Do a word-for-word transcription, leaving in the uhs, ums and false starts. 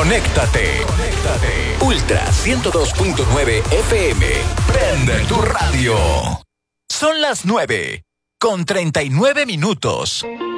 Conéctate. Conéctate. Ultra ciento dos punto nueve F M. Prende tu radio. Son las nueve con treinta y nueve minutos.